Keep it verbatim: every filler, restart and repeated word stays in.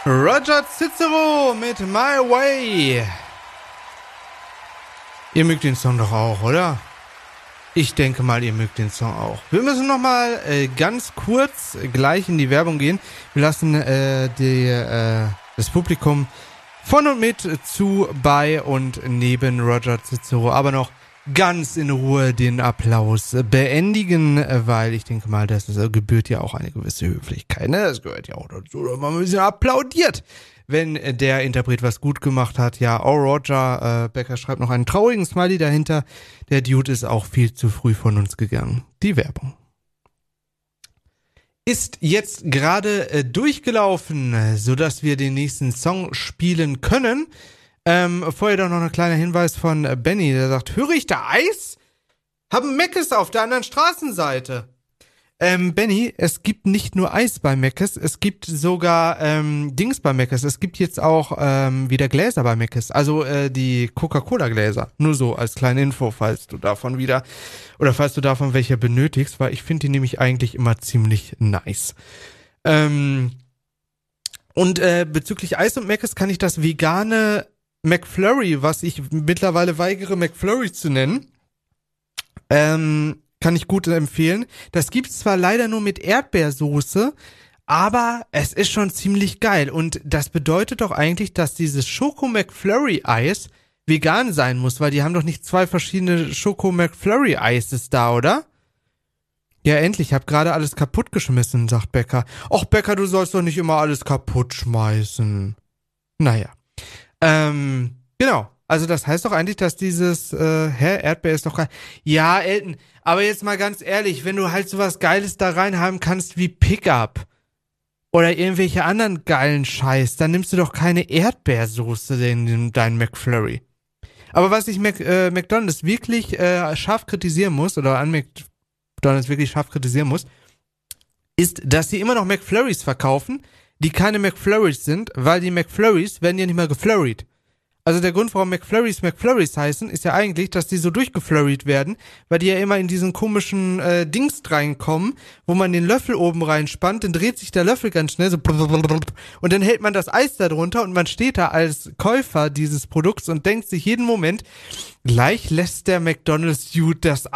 Roger Cicero mit My Way. Ihr mögt den Song doch auch, oder? Ich denke mal, ihr mögt den Song auch. Wir müssen nochmal äh, ganz kurz gleich in die Werbung gehen. Wir lassen äh, die, äh, das Publikum von und mit, zu, bei und neben Roger Cicero aber noch ganz in Ruhe den Applaus beendigen, weil ich denke mal, das ist, gebührt ja auch eine gewisse Höflichkeit, ne? Das gehört ja auch dazu, dass man ein bisschen applaudiert, wenn der Interpret was gut gemacht hat. Ja, oh Roger, äh, Becker schreibt noch einen traurigen Smiley dahinter. Der Dude ist auch viel zu früh von uns gegangen. Die Werbung ist jetzt gerade äh, durchgelaufen, sodass wir den nächsten Song spielen können. Ähm, vorher doch noch ein kleiner Hinweis von äh, Benny, der sagt, höre ich da Eis? Haben Meckes auf der anderen Straßenseite. Ähm, Benny, es gibt nicht nur Eis bei Meckes, es gibt sogar ähm, Dings bei Meckes. Es gibt jetzt auch ähm, wieder Gläser bei Meckes, also äh, die Coca-Cola-Gläser. Nur so als kleine Info, falls du davon wieder, oder falls du davon welche benötigst, weil ich finde die nämlich eigentlich immer ziemlich nice. Ähm, und äh, bezüglich Eis und Meckes kann ich das vegane McFlurry, was ich mittlerweile weigere, McFlurry zu nennen, ähm, kann ich gut empfehlen. Das gibt's zwar leider nur mit Erdbeersoße, aber es ist schon ziemlich geil. Und das bedeutet doch eigentlich, dass dieses Schoko-McFlurry-Eis vegan sein muss, weil die haben doch nicht zwei verschiedene Schoko-McFlurry-Eises da, oder? Ja, endlich, ich hab gerade alles kaputt geschmissen, sagt Becker. Och, Becker, du sollst doch nicht immer alles kaputt schmeißen. Naja. Ähm, genau. Also das heißt doch eigentlich, dass dieses, äh, hä, Erdbeer ist doch geil. Ja, Elton, aber jetzt mal ganz ehrlich, wenn du halt sowas Geiles da reinhaben kannst wie Pickup oder irgendwelche anderen geilen Scheiß, dann nimmst du doch keine Erdbeersoße in, in deinen McFlurry. Aber was ich Mac, äh, McDonald's wirklich äh, scharf kritisieren muss, oder an McDonald's wirklich scharf kritisieren muss, ist, dass sie immer noch McFlurries verkaufen, die keine McFlurries sind, weil die McFlurries werden ja nicht mehr geflurried. Also der Grund, warum McFlurries McFlurries heißen, ist ja eigentlich, dass die so durchgeflurried werden, weil die ja immer in diesen komischen äh, Dings reinkommen, wo man den Löffel oben reinspannt, dann dreht sich der Löffel ganz schnell so und dann hält man das Eis da drunter und man steht da als Käufer dieses Produkts und denkt sich jeden Moment, gleich lässt der McDonald's Dude das